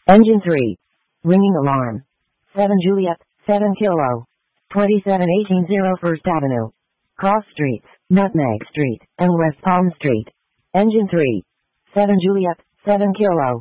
Engine 3. Ringing alarm. 7 Juliet, 7 Kilo. 27880 First Avenue. Cross Streets, Nutmeg Street, and West Palm Street. Engine 3. 7 Juliet, 7 Kilo.